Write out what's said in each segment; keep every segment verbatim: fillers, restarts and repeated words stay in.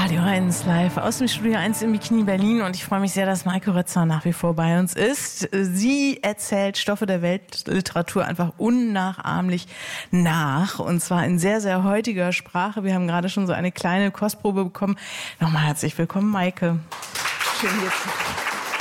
Radio eins live aus dem Studio eins im Bikini Berlin und ich freue mich sehr, dass Maike Rötzner nach wie vor bei uns ist. Sie erzählt Stoffe der Weltliteratur einfach unnachahmlich nach und zwar in sehr, sehr heutiger Sprache. Wir haben gerade schon so eine kleine Kostprobe bekommen. Nochmal herzlich willkommen, Maike. Schön hier zu sein.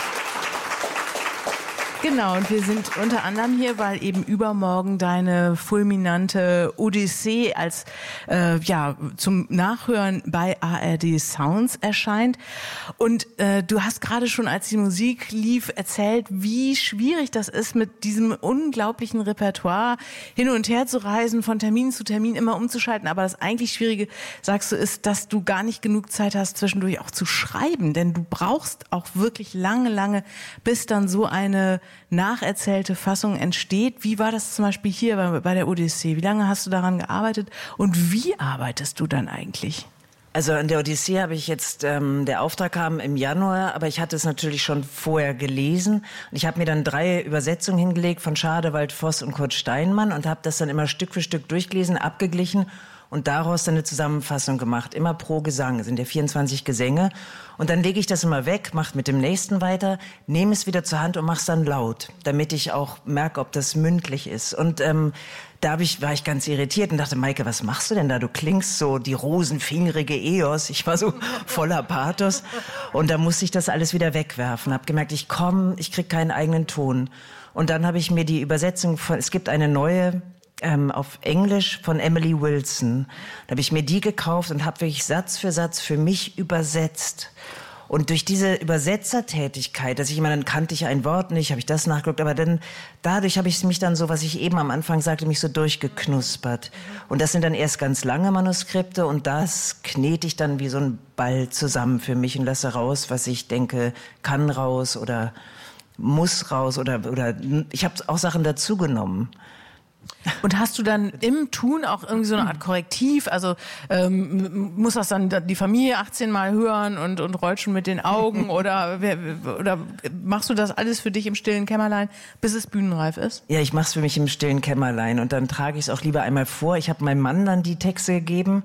Genau, und wir sind unter anderem hier, weil eben übermorgen deine fulminante Odyssee als äh, ja zum Nachhören bei A R D Sounds erscheint. Und äh, du hast gerade schon, als die Musik lief, erzählt, wie schwierig das ist, mit diesem unglaublichen Repertoire hin und her zu reisen, von Termin zu Termin immer umzuschalten. Aber das eigentlich Schwierige, sagst du, ist, dass du gar nicht genug Zeit hast, zwischendurch auch zu schreiben. Denn du brauchst auch wirklich lange, lange, bis dann so eine nacherzählte Fassung entsteht. Wie war das zum Beispiel hier bei, bei der Odyssee? Wie lange hast du daran gearbeitet und wie arbeitest du dann eigentlich? Also an der Odyssee habe ich jetzt, ähm, der Auftrag kam im Januar, aber ich hatte es natürlich schon vorher gelesen. Und ich habe mir dann drei Übersetzungen hingelegt von Schadewald, Voss und Kurt Steinmann und habe das dann immer Stück für Stück durchgelesen, abgeglichen und daraus dann eine Zusammenfassung gemacht, immer pro Gesang. Es sind ja vierundzwanzig Gesänge. Und dann lege ich das immer weg, mache mit dem nächsten weiter, nehme es wieder zur Hand und mache es dann laut, damit ich auch merke, ob das mündlich ist. Und ähm, da hab ich, war ich ganz irritiert und dachte, Maike, was machst du denn da? Du klingst so die rosenfingerige Eos. Ich war so voller Pathos. Und da musste ich das alles wieder wegwerfen. Hab gemerkt, ich komme, ich krieg keinen eigenen Ton. Und dann habe ich mir die Übersetzung von, es gibt eine neue Ähm, auf Englisch von Emily Wilson. Da habe ich mir die gekauft und habe wirklich Satz für Satz für mich übersetzt. Und durch diese Übersetzertätigkeit, dass ich immer, dann kannte ich ein Wort nicht, habe ich das nachgeguckt, aber dann, dadurch habe ich mich dann so, was ich eben am Anfang sagte, mich so durchgeknuspert. Und das sind dann erst ganz lange Manuskripte und das knete ich dann wie so ein Ball zusammen für mich und lasse raus, was ich denke, kann raus oder muss raus oder, oder ich habe auch Sachen dazugenommen. Und hast du dann im Tun auch irgendwie so eine Art Korrektiv? Also ähm, muss das dann die Familie achtzehn Mal hören und, und rollt schon mit den Augen? Oder, oder machst du das alles für dich im stillen Kämmerlein, bis es bühnenreif ist? Ja, ich mache es für mich im stillen Kämmerlein und dann trage ich es auch lieber einmal vor. Ich habe meinem Mann dann die Texte gegeben.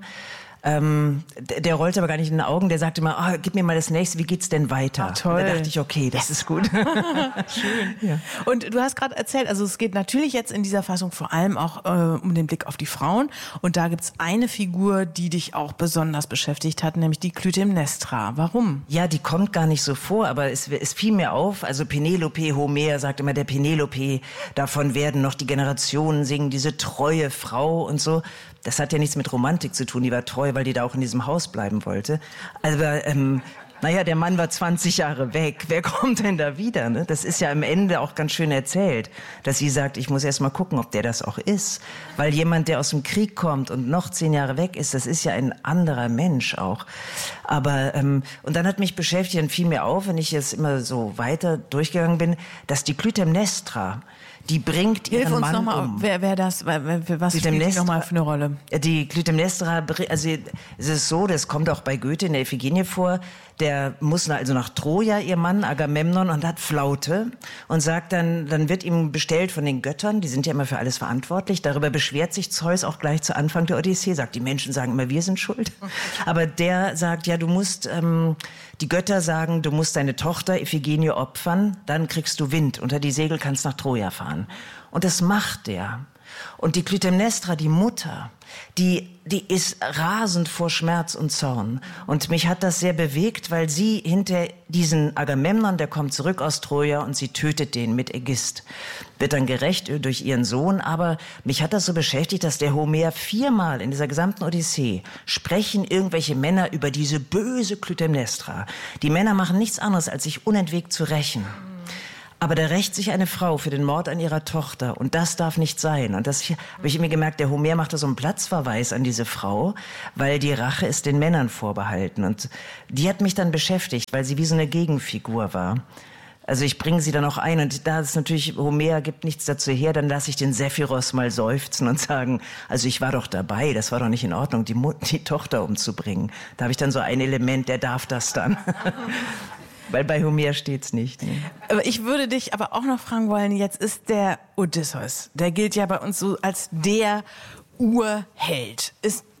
Ähm, der, der rollte aber gar nicht in den Augen, der sagte immer, oh, gib mir mal das nächste, wie geht's denn weiter? Ah, toll. Und da dachte ich, okay, das ist gut. Schön. Ja. Und du hast gerade erzählt, also es geht natürlich jetzt in dieser Fassung vor allem auch äh, um den Blick auf die Frauen und da gibt's eine Figur, die dich auch besonders beschäftigt hat, nämlich die Clytemnestra. Warum? Ja, die kommt gar nicht so vor, aber es, es fiel mir auf, also Penelope, Homer sagt immer, der Penelope, davon werden noch die Generationen singen, diese treue Frau und so. Das hat ja nichts mit Romantik zu tun, die war treu, weil die da auch in diesem Haus bleiben wollte. Aber, ähm, naja, der Mann war zwanzig Jahre weg. Wer kommt denn da wieder? Ne? Das ist ja am Ende auch ganz schön erzählt, dass sie sagt, ich muss erst mal gucken, ob der das auch ist. Weil jemand, der aus dem Krieg kommt und noch zehn Jahre weg ist, das ist ja ein anderer Mensch auch. Aber, ähm, und dann hat mich beschäftigt, dann fiel mir auf, wenn ich jetzt immer so weiter durchgegangen bin, dass die Clytemnestra, die bringt ihren Hilf uns Mann noch mal, um. Wer, wer das, was spielt die nochmal für eine Rolle? Die Clytemnestra, also es ist so, das kommt auch bei Goethe in der Iphigenie vor, der muss also nach Troja, ihr Mann Agamemnon, und hat Flaute und sagt dann, dann wird ihm bestellt von den Göttern, die sind ja immer für alles verantwortlich, darüber beschwert sich Zeus auch gleich zu Anfang der Odyssee, sagt, die Menschen sagen immer, wir sind schuld. Aber der sagt, ja, du musst, ähm, die Götter sagen, du musst deine Tochter Iphigenie opfern, dann kriegst du Wind, unter die Segel kannst nach Troja fahren. Und das macht der. Und die Clytemnestra, die Mutter, die, die ist rasend vor Schmerz und Zorn. Und mich hat das sehr bewegt, weil sie hinter diesen Agamemnon, der kommt zurück aus Troja und sie tötet den mit Ägist. Wird dann gerächt durch ihren Sohn, aber mich hat das so beschäftigt, dass der Homer viermal in dieser gesamten Odyssee sprechen irgendwelche Männer über diese böse Clytemnestra. Die Männer machen nichts anderes, als sich unentwegt zu rächen. Aber da rächt sich eine Frau für den Mord an ihrer Tochter und das darf nicht sein. Und das habe ich mir gemerkt, der Homer machte so einen Platzverweis an diese Frau, weil die Rache ist den Männern vorbehalten. Und die hat mich dann beschäftigt, weil sie wie so eine Gegenfigur war. Also ich bringe sie dann auch ein und da ist natürlich, Homer gibt nichts dazu her, dann lasse ich den Sephiros mal seufzen und sagen, also ich war doch dabei, das war doch nicht in Ordnung, die, Mut, die Tochter umzubringen. Da habe ich dann so ein Element, der darf das dann. Weil bei Homer steht's nicht. Ne? Aber ich würde dich aber auch noch fragen wollen, jetzt ist der Odysseus, der gilt ja bei uns so als der Urheld. Ist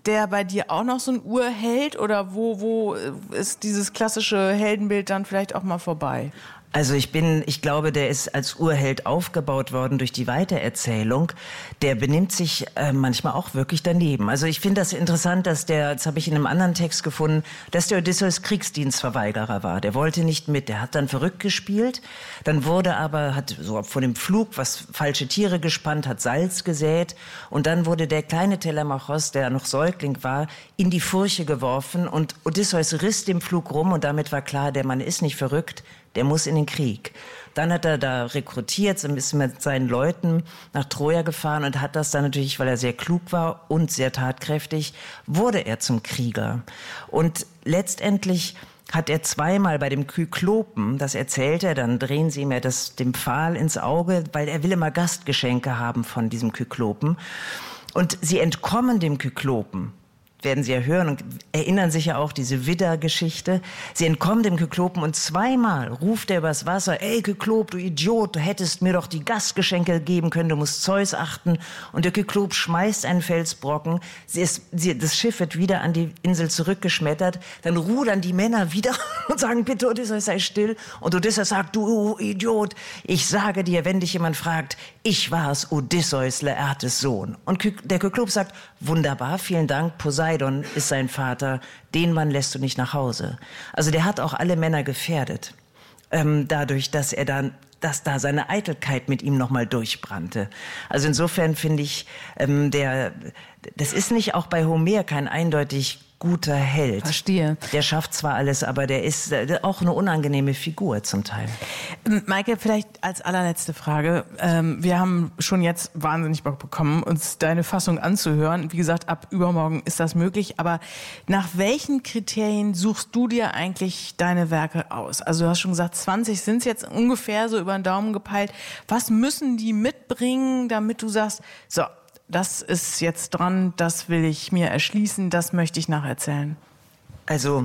der bei dir auch noch so ein Urheld oder wo, wo ist dieses klassische Heldenbild dann vielleicht auch mal vorbei? Also ich bin, ich glaube, der ist als Urheld aufgebaut worden durch die Weitererzählung. Der benimmt sich äh, manchmal auch wirklich daneben. Also ich finde das interessant, dass der, das habe ich in einem anderen Text gefunden, dass der Odysseus Kriegsdienstverweigerer war. Der wollte nicht mit, der hat dann verrückt gespielt. Dann wurde aber, hat so vor dem Flug was falsche Tiere gespannt, hat Salz gesät. Und dann wurde der kleine Telemachos, der noch Säugling war, in die Furche geworfen. Und Odysseus riss dem Flug rum und damit war klar, der Mann ist nicht verrückt. Der muss in den Krieg. Dann hat er da rekrutiert, ist mit seinen Leuten nach Troja gefahren und hat das dann natürlich, weil er sehr klug war und sehr tatkräftig, wurde er zum Krieger. Und letztendlich hat er zweimal bei dem Kyklopen, das erzählt er, dann drehen sie ihm ja das, dem Pfahl ins Auge, weil er will immer Gastgeschenke haben von diesem Kyklopen. Und sie entkommen dem Kyklopen. Werden Sie ja hören und erinnern sich ja auch diese Widder-Geschichte. Sie entkommen dem Kyklopen und zweimal ruft er übers Wasser, ey Kyklop, du Idiot, du hättest mir doch die Gastgeschenke geben können, du musst Zeus achten. Und der Kyklop schmeißt einen Felsbrocken, sie ist, sie, das Schiff wird wieder an die Insel zurückgeschmettert, dann rudern die Männer wieder und sagen, bitte Odysseus, sei still. Und Odysseus sagt, du Idiot, ich sage dir, wenn dich jemand fragt, ich war's, Odysseus, Laertes Sohn. Und der Kyklop sagt, wunderbar, vielen Dank, Poseidon ist sein Vater, den Mann lässt du nicht nach Hause. Also der hat auch alle Männer gefährdet, ähm, dadurch, dass er dann, dass da seine Eitelkeit mit ihm nochmal durchbrannte. Also insofern finde ich, ähm, der, das ist nicht auch bei Homer kein eindeutig guter Held. Verstehe. Der schafft zwar alles, aber der ist auch eine unangenehme Figur zum Teil. Maike, vielleicht als allerletzte Frage. Ähm, wir haben schon jetzt wahnsinnig Bock bekommen, uns deine Fassung anzuhören. Wie gesagt, ab übermorgen ist das möglich. Aber nach welchen Kriterien suchst du dir eigentlich deine Werke aus? Also du hast schon gesagt, zwanzig sind es jetzt ungefähr so über den Daumen gepeilt. Was müssen die mitbringen, damit du sagst, so, das ist jetzt dran, das will ich mir erschließen, das möchte ich nacherzählen? Also,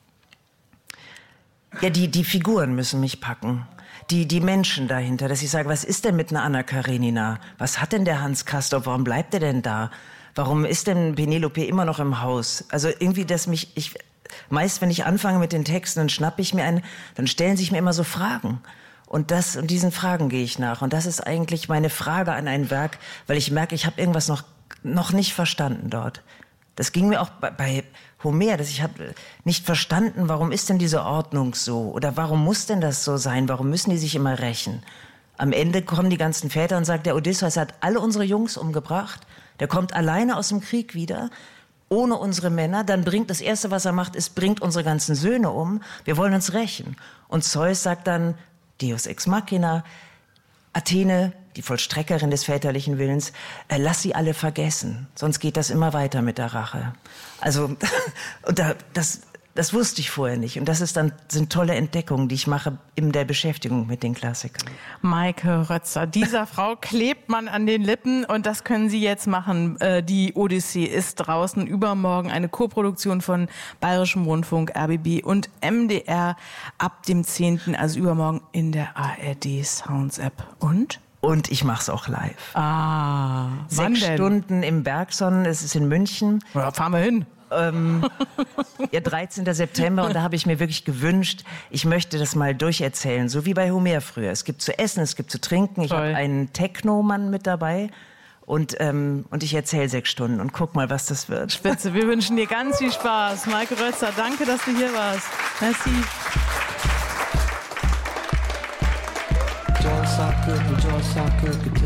ja, die, die Figuren müssen mich packen. Die, die Menschen dahinter, dass ich sage, was ist denn mit einer Anna Karenina? Was hat denn der Hans Castorp? Warum bleibt er denn da? Warum ist denn Penelope immer noch im Haus? Also irgendwie, dass mich, ich, meist wenn ich anfange mit den Texten, dann schnappe ich mir einen, dann stellen sich mir immer so Fragen. Und das, und diesen Fragen gehe ich nach. Und das ist eigentlich meine Frage an ein Werk, weil ich merke, ich habe irgendwas noch, noch nicht verstanden dort. Das ging mir auch bei, bei Homer, dass ich habe nicht verstanden, warum ist denn diese Ordnung so? Oder warum muss denn das so sein? Warum müssen die sich immer rächen? Am Ende kommen die ganzen Väter und sagen, der Odysseus hat alle unsere Jungs umgebracht. Der kommt alleine aus dem Krieg wieder, ohne unsere Männer. Dann bringt das Erste, was er macht, ist, bringt unsere ganzen Söhne um. Wir wollen uns rächen. Und Zeus sagt dann, Deus ex machina, Athene, die Vollstreckerin des väterlichen Willens, äh, lass sie alle vergessen, sonst geht das immer weiter mit der Rache. Also, und da, das, das wusste ich vorher nicht. Und das ist dann, sind tolle Entdeckungen, die ich mache in der Beschäftigung mit den Klassikern. Maike Rötzer, dieser Frau klebt man an den Lippen und das können Sie jetzt machen. Die Odyssee ist draußen, übermorgen eine Koproduktion von Bayerischem Rundfunk, R B B und M D R ab dem zehnten, also übermorgen in der A R D Sounds App. Und? Und ich mache es auch live. Ah, wann Sechs denn? Stunden im Bergson, es ist in München. Ja, fahren wir hin. Ähm, ja, dreizehnten September und da habe ich mir wirklich gewünscht, ich möchte das mal durcherzählen, so wie bei Homer früher. Es gibt zu essen, es gibt zu trinken. Ich habe einen Techno-Mann mit dabei und, ähm, und ich erzähle sechs Stunden und guck mal, was das wird. Spitze, wir wünschen dir ganz viel Spaß. Maike Rötzer, danke, dass du hier warst. Merci.